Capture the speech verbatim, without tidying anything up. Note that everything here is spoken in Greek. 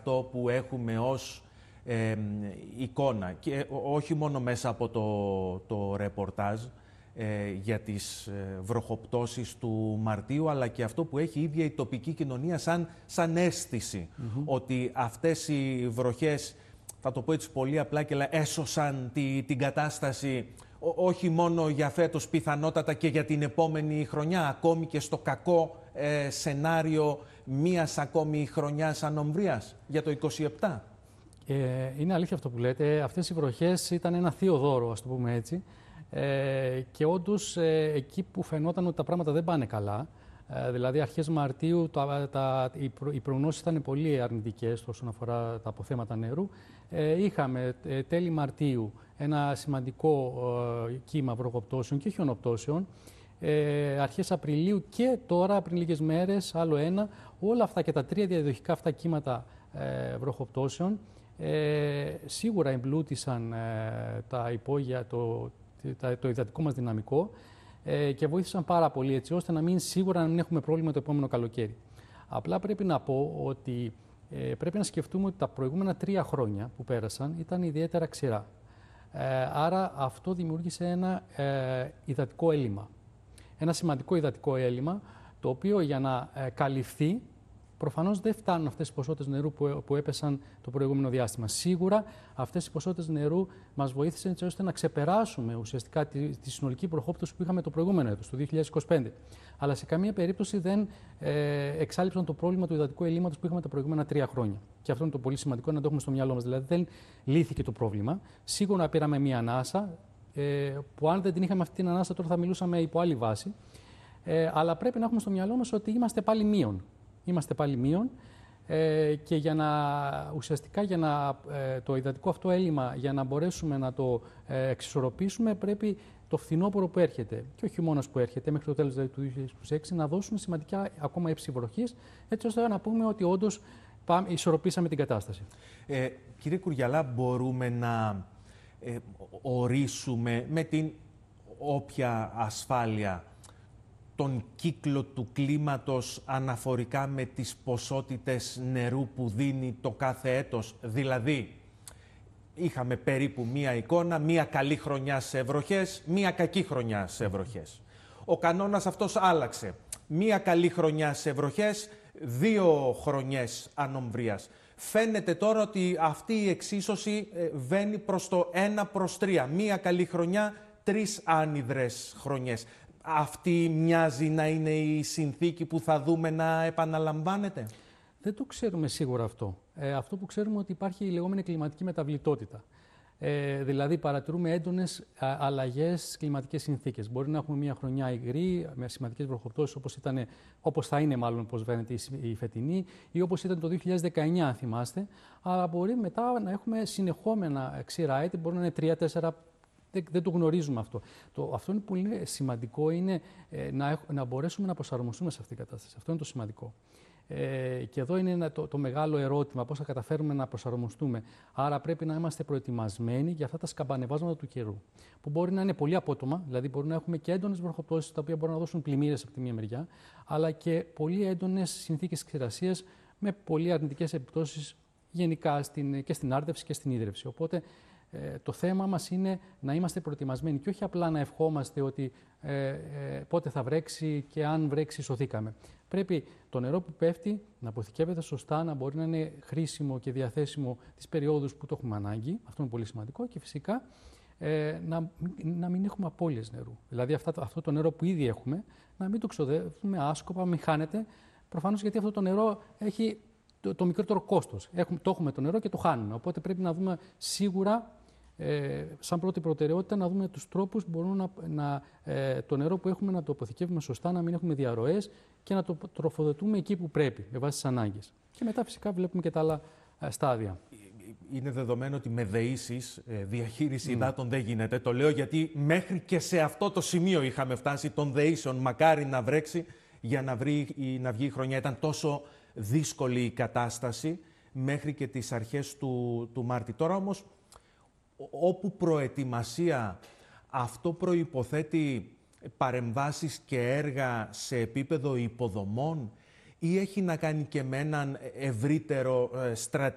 αυτό που έχουμε ως ε, εικόνα και όχι μόνο μέσα από το, το ρεπορτάζ ε, για τις ε, βροχοπτώσεις του Μαρτίου, αλλά και αυτό που έχει η ίδια η τοπική κοινωνία σαν, σαν αίσθηση mm-hmm. ότι αυτές οι βροχές, θα το πω έτσι πολύ απλά και έσωσαν τη, την κατάσταση όχι μόνο για φέτος, πιθανότατα και για την επόμενη χρονιά, ακόμη και στο κακό ε, σενάριο μίας ακόμη χρονιάς ανομβρίας για το είκοσι επτά. Ε, είναι αλήθεια αυτό που λέτε. Αυτές οι βροχές ήταν ένα θείο δώρο, ας το πούμε έτσι. Ε, και όντως ε, εκεί που φαινόταν ότι τα πράγματα δεν πάνε καλά, ε, δηλαδή αρχές Μαρτίου τα, τα, οι, προ, οι προγνώσεις ήταν πολύ αρνητικές όσον αφορά τα αποθέματα νερού. Ε, είχαμε ε, τέλη Μαρτίου ένα σημαντικό ε, κύμα βροχοπτώσεων και χιονοπτώσεων. Ε, αρχές Απριλίου και τώρα πριν λίγες μέρες άλλο ένα. Όλα αυτά και τα τρία διαδοχικά αυτά κύματα ε, βροχοπτώσεων ε, σίγουρα εμπλούτησαν ε, τα υπόγεια, το, το, το υδατικό μας δυναμικό ε, και βοήθησαν πάρα πολύ έτσι ώστε να μην σίγουρα να μην έχουμε πρόβλημα το επόμενο καλοκαίρι. Απλά πρέπει να πω ότι ε, πρέπει να σκεφτούμε ότι τα προηγούμενα τρία χρόνια που πέρασαν ήταν ιδιαίτερα ξηρά. Ε, άρα αυτό δημιούργησε ένα ε, υδατικό έλλειμμα. Ένα σημαντικό υδατικό έλλειμμα, το οποίο για να ε, καλυφθεί, προφανώς δεν φτάνουν αυτές οι ποσότητες νερού που, που έπεσαν το προηγούμενο διάστημα. Σίγουρα αυτές οι ποσότητες νερού μας βοήθησαν έτσι ώστε να ξεπεράσουμε ουσιαστικά τη, τη συνολική βροχόπτωση που είχαμε το προηγούμενο έτος, το δύο χιλιάδες είκοσι πέντε. Αλλά σε καμία περίπτωση δεν ε, εξάλειψαν το πρόβλημα του υδατικού ελλείμματος που είχαμε τα προηγούμενα τρία χρόνια. Και αυτό είναι το πολύ σημαντικό να το έχουμε στο μυαλό μας. Δηλαδή δεν λύθηκε το πρόβλημα. Σίγουρα πήραμε μία ανάσα, ε, που αν δεν την είχαμε αυτή την ανάσα τώρα θα μιλούσαμε υπό άλλη βάση. Ε, αλλά πρέπει να έχουμε στο μυαλό μας ότι είμαστε πάλι μείον. Είμαστε πάλι μείον ε, και για να, ουσιαστικά για να, ε, το υδατικό αυτό έλλειμμα, για να μπορέσουμε να το ε, εξισορροπήσουμε, πρέπει το φθινόπωρο που έρχεται και ο χειμώνας που έρχεται μέχρι το τέλος δηλαδή, του δύο χιλιάδες είκοσι έξι να δώσουν σημαντικά ακόμα ύψη βροχής, έτσι ώστε να πούμε ότι όντως πάμε, ισορροπήσαμε την κατάσταση. Ε, κύριε Κουριαλά, μπορούμε να ε, ορίσουμε με την όποια ασφάλεια τον κύκλο του κλίματος αναφορικά με τις ποσότητες νερού που δίνει το κάθε έτος. Δηλαδή, είχαμε περίπου μία εικόνα, μία καλή χρονιά σε βροχές, μία κακή χρονιά σε βροχές. Ο κανόνας αυτός άλλαξε. Μία καλή χρονιά σε βροχές, δύο χρονιές ανομβρίας. Φαίνεται τώρα ότι αυτή η εξίσωση βαίνει προς το ένα προς τρία. Μία καλή χρονιά, τρεις άνυδρες χρονιές. Αυτή μοιάζει να είναι η συνθήκη που θα δούμε να επαναλαμβάνεται. Δεν το ξέρουμε σίγουρα αυτό. Ε, αυτό που ξέρουμε ότι υπάρχει η λεγόμενη κλιματική μεταβλητότητα. Ε, δηλαδή παρατηρούμε έντονες αλλαγές στις κλιματικές συνθήκες. Μπορεί να έχουμε μια χρονιά υγρή, με σημαντικές βροχοπτώσεις όπως, ήταν, όπως θα είναι μάλλον πώς βαίνεται η φετινή ή όπως ήταν το δύο χιλιάδες δεκαεννιά αν θυμάστε. Αλλά μπορεί μετά να έχουμε συνεχόμενα ξηρά έτη, μπορεί να είναι τρία τέσσερα. Δεν, δεν το γνωρίζουμε αυτό. Το, αυτό είναι πολύ σημαντικό, είναι ε, να, έχ, να μπορέσουμε να προσαρμοστούμε σε αυτήν την κατάσταση. Αυτό είναι το σημαντικό. Ε, και εδώ είναι ένα, το, το μεγάλο ερώτημα, πώς θα καταφέρουμε να προσαρμοστούμε. Άρα πρέπει να είμαστε προετοιμασμένοι για αυτά τα σκαμπανεβάσματα του καιρού. Που μπορεί να είναι πολύ απότομα, δηλαδή μπορεί να έχουμε και έντονες βροχοπτώσεις, τα οποία μπορούν να δώσουν πλημμύρες από τη μία μεριά, αλλά και πολύ έντονες συνθήκες ξηρασίας με πολύ αρνητικές επιπτώσεις γενικά στην, και στην άρδευση και στην ίδρυυση. Οπότε, Ε, το θέμα μας είναι να είμαστε προετοιμασμένοι και όχι απλά να ευχόμαστε ότι ε, ε, πότε θα βρέξει και αν βρέξει σωθήκαμε. Πρέπει το νερό που πέφτει να αποθηκεύεται σωστά, να μπορεί να είναι χρήσιμο και διαθέσιμο τις περιόδους που το έχουμε ανάγκη. Αυτό είναι πολύ σημαντικό και φυσικά ε, να, να μην έχουμε απώλειες νερού. Δηλαδή αυτά, αυτό το νερό που ήδη έχουμε να μην το ξοδεύουμε άσκοπα, μην χάνεται. Προφανώς γιατί αυτό το νερό έχει το, το μικρότερο κόστος. Έχουμε, το έχουμε το νερό και το χάνουμε. Οπότε πρέπει να δούμε σίγουρα, ε, σαν πρώτη προτεραιότητα, να δούμε τους τρόπους που μπορούμε να, να, ε, το νερό που έχουμε να το αποθηκεύουμε σωστά, να μην έχουμε διαρροές και να το τροφοδοτούμε εκεί που πρέπει, με βάση τις ανάγκες. Και μετά φυσικά βλέπουμε και τα άλλα ε, στάδια. Είναι δεδομένο ότι με δεήσεις διαχείριση mm. υδάτων δεν γίνεται. Το λέω γιατί μέχρι και σε αυτό το σημείο είχαμε φτάσει των δεήσεων. Μακάρι να βρέξει για να, βρει, να βγει η χρονιά. Ήταν τόσο δύσκολη η κατάσταση μέχρι και τις αρχές του, του Μάρτη. Τώρα όμως, όπου προετοιμασία αυτό προϋποθέτει παρεμβάσεις και έργα σε επίπεδο υποδομών ή έχει να κάνει και με έναν ευρύτερο στρατηγικό